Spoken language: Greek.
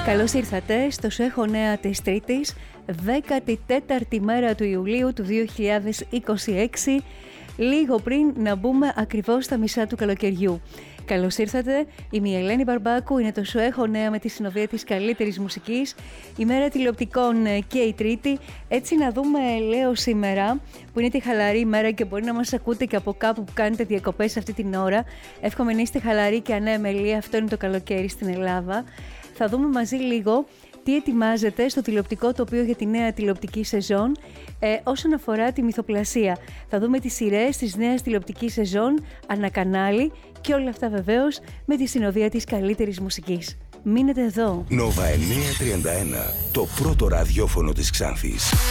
Καλώς ήρθατε στο Σέχο Νέα της Τρίτης, 14η μέρα του Ιουλίου του 2026, λίγο πριν να μπούμε ακριβώς στα μισά του καλοκαιριού. Καλώς ήρθατε, είμαι η Ελένη Μπαρμπάκου, είναι το Σέχο Νέα με τη συνοδεία της καλύτερης μουσικής, η μέρα τηλεοπτικών και η Τρίτη. Έτσι να δούμε, λέω σήμερα, που είναι τη χαλαρή ημέρα και μπορεί να μας ακούτε και από κάπου που κάνετε διακοπές αυτή την ώρα. Εύχομαι να είστε χαλαροί και ανέμελοι, αυτό είναι το καλοκαίρι στην Ελλάδα. Θα δούμε μαζί λίγο τι ετοιμάζεται στο τηλεοπτικό τοπίο για τη νέα τηλεοπτική σεζόν όσον αφορά τη μυθοπλασία. Θα δούμε τις σειρές της νέας τηλεοπτικής σεζόν, ανακανάλι και όλα αυτά βεβαίως με τη συνοδεία της καλύτερης μουσικής. Μείνετε εδώ. Nova 931, το πρώτο ραδιόφωνο της Ξάνθης.